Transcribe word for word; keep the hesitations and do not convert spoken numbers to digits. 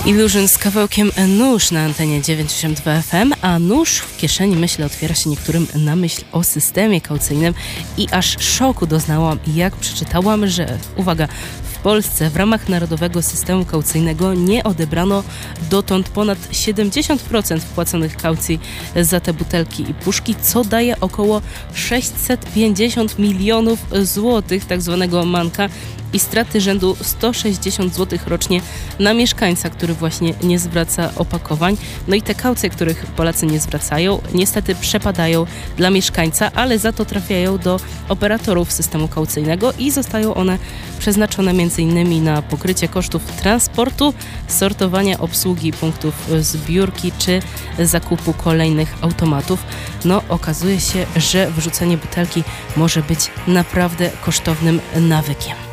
Illusion z kawałkiem Nóż na antenie dziewięćdziesiąt dwa F M, a nóż w kieszeni, myślę, otwiera się niektórym na myśl o systemie kaucyjnym i aż szoku doznałam, jak przeczytałam, że, uwaga, w Polsce w ramach Narodowego Systemu Kaucyjnego nie odebrano dotąd ponad siedemdziesiąt procent wpłaconych kaucji za te butelki i puszki, co daje około sześćset pięćdziesiąt milionów złotych tak zwanego manka i straty rzędu sto sześćdziesiąt złotych rocznie na mieszkańca, który właśnie nie zwraca opakowań. No i te kaucje, których Polacy nie zwracają, niestety przepadają dla mieszkańca, ale za to trafiają do operatorów systemu kaucyjnego i zostają one przeznaczone m.in. na pokrycie kosztów transportu, sortowania, obsługi punktów zbiórki czy zakupu kolejnych automatów. No okazuje się, że wrzucenie butelki może być naprawdę kosztownym nawykiem.